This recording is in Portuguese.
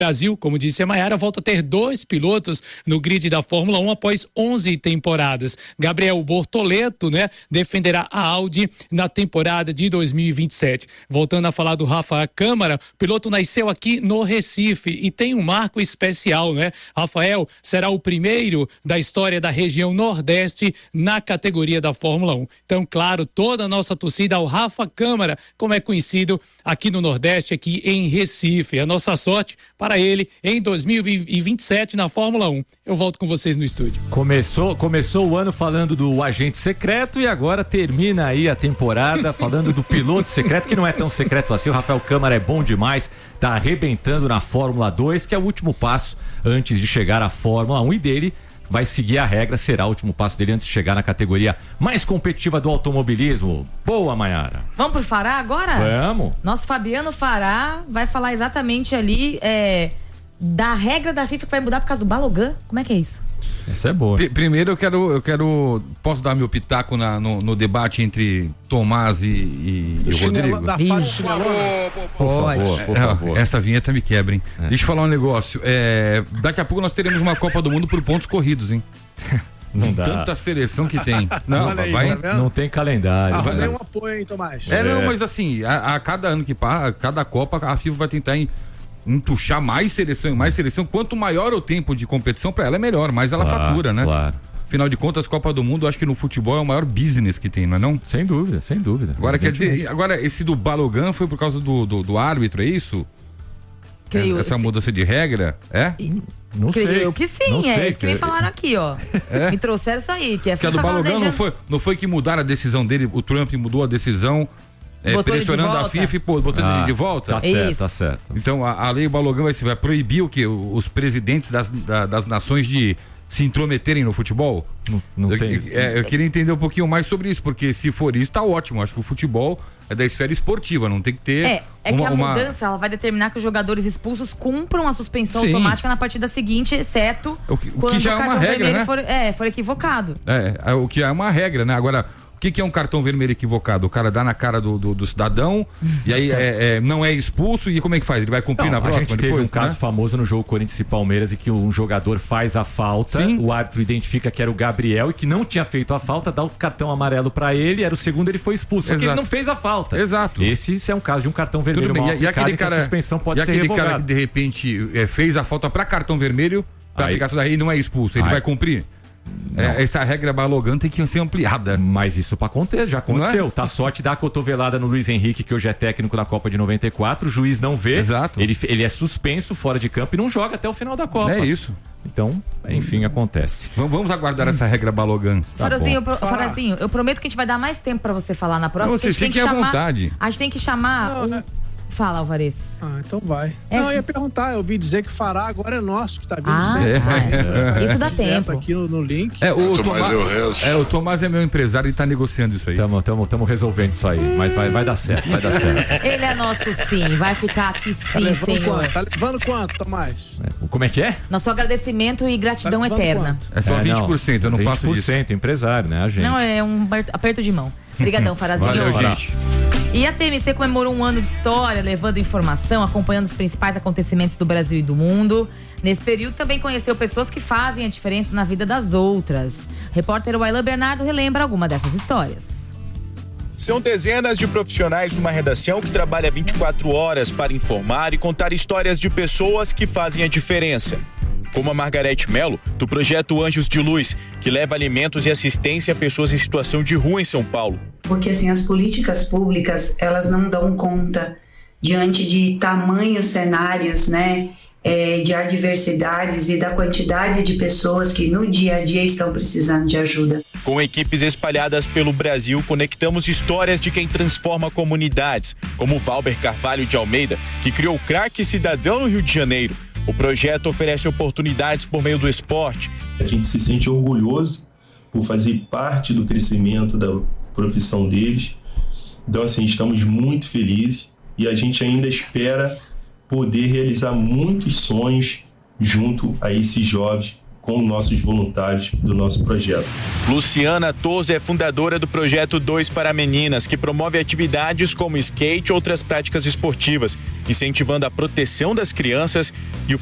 Brasil, como disse a Mayara, volta a ter 2 pilotos no grid da Fórmula 1 após 11 temporadas. Gabriel Bortoleto, defenderá a Audi na temporada de 2027. Voltando a falar do Rafa Câmara, o piloto nasceu aqui no Recife e tem um marco especial, Rafael será o primeiro da história da região Nordeste na categoria da Fórmula 1. Então, claro, toda a nossa torcida ao Rafa Câmara, como é conhecido aqui no Nordeste, aqui em Recife. A nossa sorte para ele em 2027 na Fórmula 1. Eu volto com vocês no estúdio. Começou o ano falando do agente secreto e agora termina aí a temporada falando do piloto secreto, que não é tão secreto assim. O Rafael Câmara é bom demais, tá arrebentando na Fórmula 2, que é o último passo antes de chegar à Fórmula 1, e dele vai seguir a regra, será o último passo dele antes de chegar na categoria mais competitiva do automobilismo. Boa, Mayara. Vamos pro Fará agora? Vamos. Nosso Fabiano Fará vai falar exatamente ali da regra da FIFA que vai mudar por causa do Balogun. Como é que é isso? Essa é boa. Primeiro eu quero. Posso dar meu pitaco no debate entre Tomás e o Rodrigo? Da fase chinelona. Por favor. Essa vinheta me quebra, hein? Deixa eu falar um negócio. Daqui a pouco nós teremos uma Copa do Mundo por pontos corridos, hein? Não dá. Tanta seleção que tem. Não, aí, tá não tem calendário. Arrumei um apoio, hein, Tomás? Não, mas assim, a cada ano que passa, cada Copa, a FIFA vai tentar entuchar mais seleção. Quanto maior o tempo de competição para ela, é melhor, mais ela fatura, né? Claro. Afinal de contas, Copa do Mundo, acho que no futebol é o maior business que tem, não é não? Sem dúvida. Agora, quer dizer, esse do Balogun foi por causa do árbitro, é isso? Essa mudança de regra, Não sei. Creio que sim, não sei, isso que me falaram aqui, ó. Me trouxeram isso aí, que é a do Balogun não foi que mudaram a decisão dele, o Trump mudou a decisão, pressionando a FIFA e botando ele de volta? Tá certo. Então a lei Balogun vai proibir o quê? Os presidentes das nações de se intrometerem no futebol? Eu queria entender um pouquinho mais sobre isso, porque se for isso, tá ótimo. Acho que o futebol é da esfera esportiva, não tem que ter que a mudança ela vai determinar que os jogadores expulsos cumpram a suspensão automática na partida seguinte, exceto quando que já o cartão vermelho for equivocado. O que é uma regra, né? Agora, o que é um cartão vermelho equivocado? O cara dá na cara do cidadão e aí não é expulso, e como é que faz? Ele vai cumprir na próxima? A gente teve um caso famoso no jogo Corinthians e Palmeiras, em que um jogador faz a falta, o árbitro identifica que era o Gabriel e que não tinha feito a falta, dá o cartão amarelo pra ele, era o segundo, ele foi expulso. Só que ele não fez a falta. Exato. Esse é um caso de um cartão vermelho mal aplicado, e aquele cara, a suspensão pode ser revogada. E aquele cara que de repente fez a falta pra cartão vermelho, pra aplicação daí não é expulso, ele vai cumprir? Essa regra Balogun tem que ser ampliada. Mas isso já aconteceu. Tá sorte dar a cotovelada no Luiz Henrique, que hoje é técnico da Copa de 94, o juiz não vê. Exato. Ele é suspenso fora de campo e não joga até o final da Copa. É isso. Então, enfim, acontece. Vamos aguardar essa regra Balogun. Farazinho, eu prometo que a gente vai dar mais tempo pra você falar na próxima. Vocês fiquem à vontade. A gente tem que chamar Fala, Alvarez. Então vai. Não, eu ia perguntar, eu ouvi dizer que Fará agora é nosso, que tá vindo sempre. Isso dá tempo. Aqui no link. O Tomás é meu empresário e tá negociando isso aí. Tamo resolvendo isso aí, mas vai dar certo, Ele é nosso sim, vai ficar aqui sim, senhor. Tá levando quanto, Tomás? Como é que é? Nosso agradecimento e gratidão eterna. Quanto? É só 20%, eu não passo disso. 20% empresário, né, a gente? Não, é um aperto de mão. Obrigadão, Farazinho. Valeu, gente. E a TMC comemorou um ano de história, levando informação, acompanhando os principais acontecimentos do Brasil e do mundo. Nesse período também conheceu pessoas que fazem a diferença na vida das outras. O repórter Wailan Bernardo relembra alguma dessas histórias. São dezenas de profissionais numa redação que trabalha 24 horas para informar e contar histórias de pessoas que fazem a diferença. Como a Margarete Melo, do projeto Anjos de Luz, que leva alimentos e assistência a pessoas em situação de rua em São Paulo. Porque assim, as políticas públicas, elas não dão conta diante de tamanhos cenários, né, de adversidades e da quantidade de pessoas que no dia a dia estão precisando de ajuda. Com equipes espalhadas pelo Brasil, conectamos histórias de quem transforma comunidades, como Valber Carvalho de Almeida, que criou o Craque Cidadão no Rio de Janeiro. O projeto oferece oportunidades por meio do esporte. A gente se sente orgulhoso por fazer parte do crescimento da profissão deles. Então, assim, estamos muito felizes e a gente ainda espera poder realizar muitos sonhos junto a esses jovens com nossos voluntários do nosso projeto. Luciana Toso é fundadora do projeto 2 para Meninas, que promove atividades como skate e outras práticas esportivas, incentivando a proteção das crianças e o